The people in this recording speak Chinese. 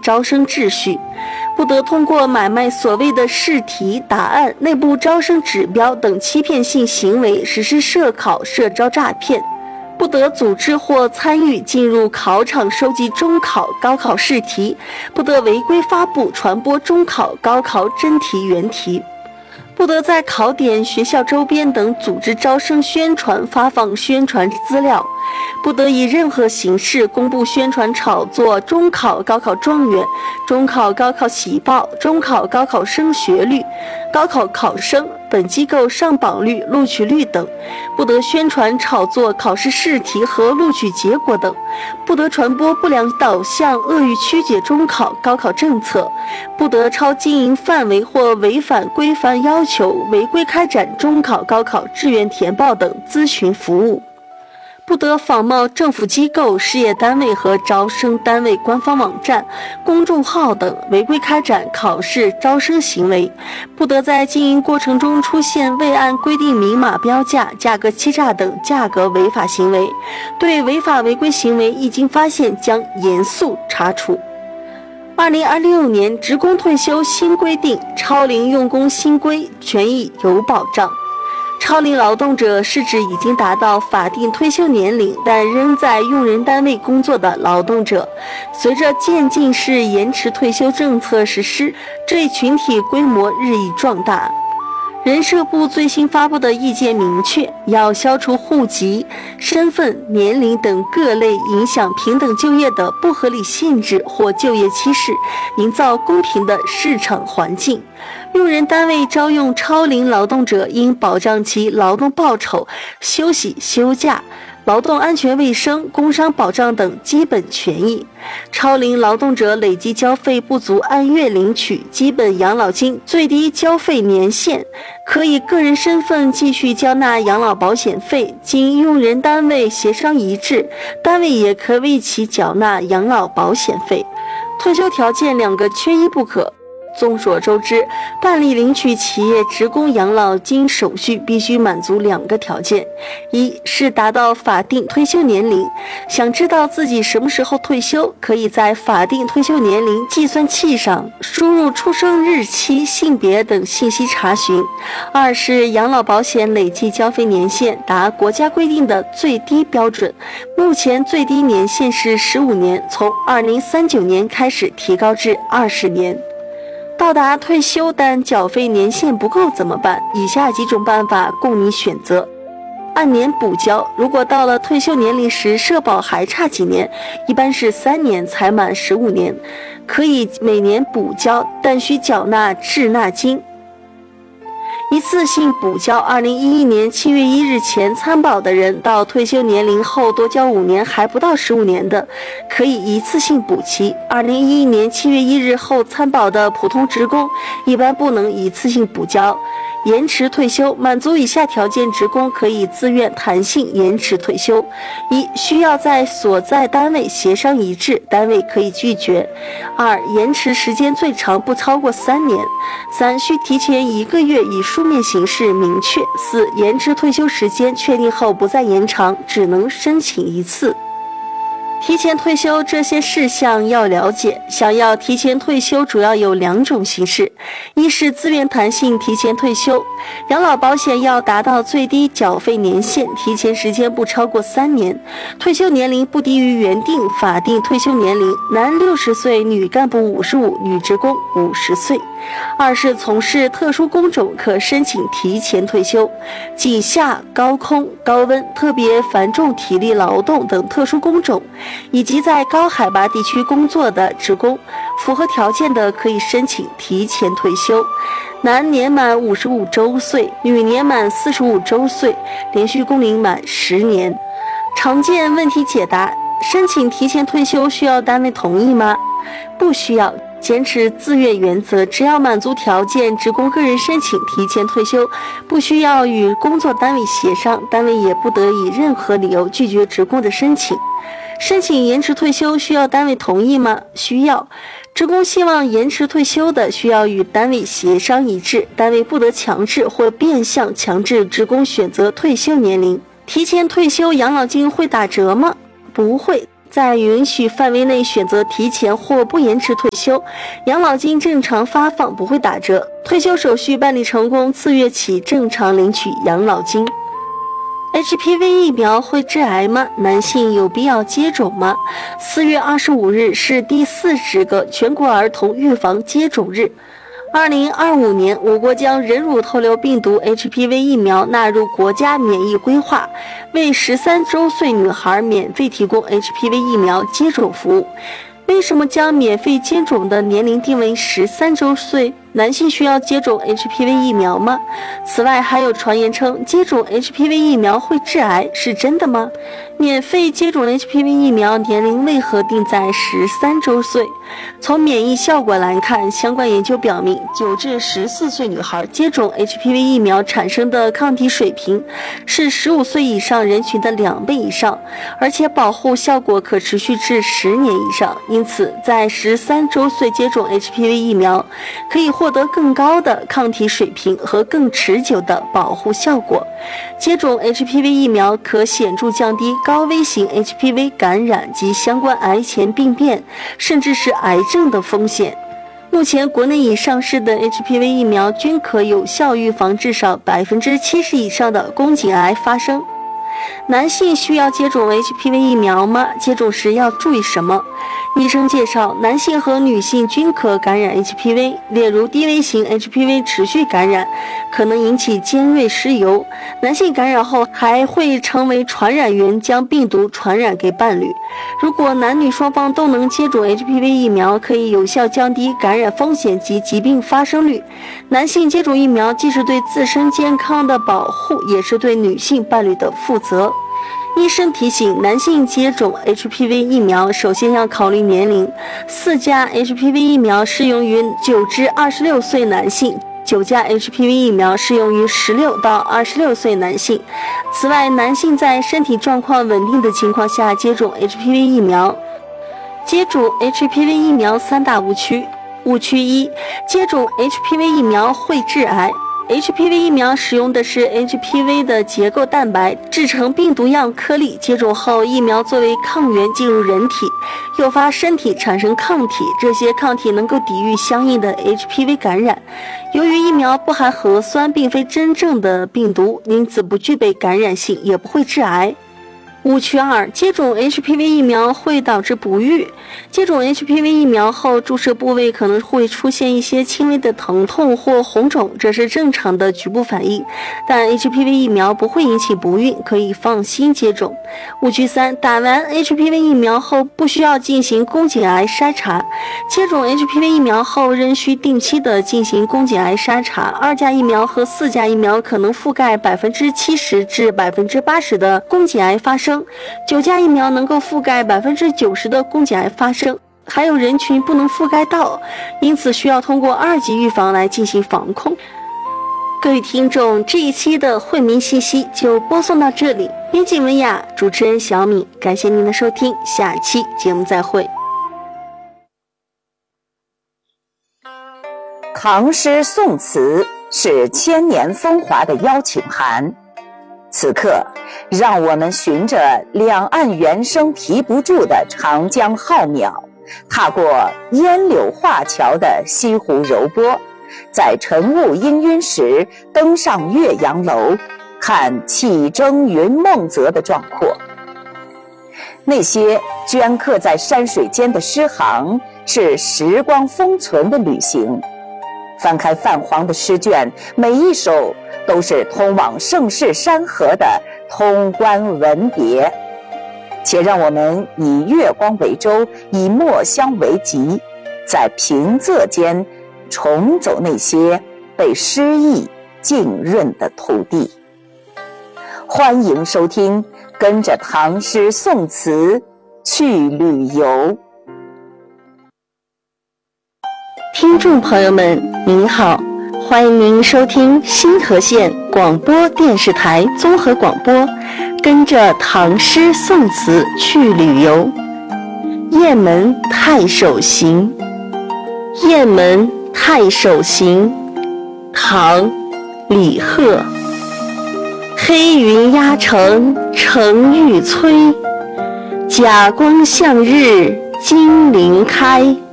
招生秩序，不得通过买卖所谓的试题、答案、内部招生指标等欺骗性行为实施涉考、涉招诈骗，不得组织或参与进入考场收集中考、高考试题，不得违规发布、传播中考、高考真题、原题，不得在考点、学校周边等组织招生宣传、发放宣传资料，不得以任何形式公布宣传炒作中考、高考状元、中考、高考喜报、中考、高考升学率、高考考生、本机构上榜率、录取率等，不得宣传炒作考试试题和录取结果等，不得传播不良导向、恶意曲解中考、高考政策，不得超经营范围或违反规范要求违规开展中考、高考志愿填报等咨询服务，不得仿冒政府机构、事业单位和招生单位官方网站、公众号等违规开展考试招生行为，不得在经营过程中出现未按规定明码标价、价格欺诈等价格违法行为，对违法违规行为一经发现将严肃查处。2026年职工退休新规定，超龄用工新规权益有保障。超龄劳动者是指已经达到法定退休年龄但仍在用人单位工作的劳动者。随着渐进式延迟退休政策实施，这一群体规模日益壮大。人社部最新发布的意见明确，要消除户籍、身份、年龄等各类影响平等就业的不合理限制或就业歧视，营造公平的市场环境。用人单位招用超龄劳动者应保障其劳动报酬、休息、休假、劳动安全卫生、工伤保障等基本权益。超龄劳动者累计交费不足按月领取基本养老金最低交费年限，可以个人身份继续交纳养老保险费，经用人单位协商一致，单位也可为其缴纳养老保险费。退休条件两个缺一不可。众所周知，办理领取企业职工养老金手续必须满足两个条件：一是达到法定退休年龄，想知道自己什么时候退休，可以在法定退休年龄计算器上输入出生日期、性别等信息查询；二是养老保险累计交费年限达国家规定的最低标准，目前最低年限是15年，从2039年开始提高至20年。到达退休但缴费年限不够怎么办？以下几种办法供你选择。按年补交，如果到了退休年龄时社保还差几年，一般是3年才满15年，可以每年补交，但需缴纳滞纳金。一次性补交，2011年7月1日前参保的人，到退休年龄后多交5年还不到15年的，可以一次性补齐。2011年7月1日后参保的普通职工，一般不能一次性补交。延迟退休，满足以下条件，职工可以自愿弹性延迟退休：一、需要在所在单位协商一致，单位可以拒绝；二、延迟时间最长不超过3年；三、需提前1个月以书面形式明确；四、延迟退休时间确定后不再延长，只能申请一次。提前退休这些事项要了解。想要提前退休主要有2种形式：一是自愿弹性提前退休，养老保险要达到最低缴费年限，提前时间不超过3年，退休年龄不低于原定法定退休年龄，男60岁，女干部55，女职工50岁。二是从事特殊工种，可申请提前退休，井下、高空、高温、特别繁重体力劳动等特殊工种，以及在高海拔地区工作的职工，符合条件的可以申请提前退休。男年满55周岁，女年满45周岁，连续工龄满10年。常见问题解答：申请提前退休需要单位同意吗？不需要。坚持自愿原则，只要满足条件，职工个人申请提前退休，不需要与工作单位协商，单位也不得以任何理由拒绝职工的申请。申请延迟退休需要单位同意吗？需要。职工希望延迟退休的，需要与单位协商一致，单位不得强制或变相强制职工选择退休年龄。提前退休养老金会打折吗？不会。 在允许范围内选择提前或不延迟退休，养老金正常发放，不会打折。退休手续办理成功，次月起正常领取养老金。HPV 疫苗会致癌吗？男性有必要接种吗？4月25日是第40个全国儿童预防接种日。2025年，我国将人乳头瘤病毒 HPV 疫苗纳入国家免疫规划，为13周岁女孩免费提供 HPV 疫苗接种服务。为什么将免费接种的年龄定为13周岁？男性需要接种 HPV 疫苗吗？此外，还有传言称接种 HPV 疫苗会致癌，是真的吗？免费接种 HPV 疫苗年龄为何定在13周岁？从免疫效果来看，相关研究表明，9至14岁女孩接种 HPV 疫苗产生的抗体水平是15岁以上人群的2倍以上，而且保护效果可持续至10年以上。因此，在13周岁接种 HPV 疫苗，可以获得更高的抗体水平和更持久的保护效果。接种 HPV 疫苗可显著降低高危型 HPV 感染及相关癌前病变，甚至是癌症的风险。目前国内已上市的 HPV 疫苗均可有效预防至少70%以上的宫颈癌发生。男性需要接种 HPV 疫苗吗？接种时要注意什么？医生介绍，男性和女性均可感染 HPV， 例如低危型 HPV 持续感染可能引起尖锐湿疣，男性感染后还会成为传染源，将病毒传染给伴侣。如果男女双方都能接种 HPV 疫苗，可以有效降低感染风险及疾病发生率。男性接种疫苗既是对自身健康的保护，也是对女性伴侣的负责。医生提醒，男性接种 HPV 疫苗首先要考虑年龄，4价 HPV 疫苗适用于9至26岁男性，9价 HPV 疫苗适用于16到26岁男性。此外，男性在身体状况稳定的情况下接种 HPV 疫苗。接种 HPV 疫苗3大误区。误区1，接种 HPV 疫苗会致癌。HPV 疫苗使用的是 HPV 的结构蛋白制成病毒样颗粒，接种后疫苗作为抗原进入人体，诱发身体产生抗体，这些抗体能够抵御相应的 HPV 感染。由于疫苗不含核酸，并非真正的病毒，因此不具备感染性，也不会致癌。误区2，接种 HPV 疫苗会导致不育。接种 HPV 疫苗后，注射部位可能会出现一些轻微的疼痛或红肿，这是正常的局部反应，但 HPV 疫苗不会引起不孕，可以放心接种。误区3，打完 HPV 疫苗后不需要进行宫颈癌筛查。接种 HPV 疫苗后仍需定期的进行宫颈癌筛查。2价疫苗和4价疫苗可能覆盖70%至80%的宫颈癌发生。9价疫苗能够覆盖90%的宫颈癌发生，还有人群不能覆盖到，因此需要通过2级预防来进行防控。各位听众，这一期的惠民信息就播送到这里，编辑文雅，主持人小米，感谢您的收听，下期节目再会。 唐诗宋词是千年风华的邀请函，此刻让我们循着两岸猿声啼不住的长江浩渺，踏过烟柳画桥的西湖柔波，在晨雾氤氲时登上岳阳楼，看气蒸云梦泽的壮阔。那些镌刻在山水间的诗行，是时光封存的旅行。翻开泛黄的诗卷，每一首都是通往盛世山河的通关文牒。且让我们以月光为舟，以墨香为笈，在平仄间重走那些被诗意浸润的土地。欢迎收听，跟着唐诗宋词去旅游。 听众朋友们，您好，欢迎您收听新河县广播电视台综合广播，跟着唐诗宋词去旅游。雁门太守行。雁门太守行，唐·李贺。黑云压城城欲摧， 甲光向日金鳞开。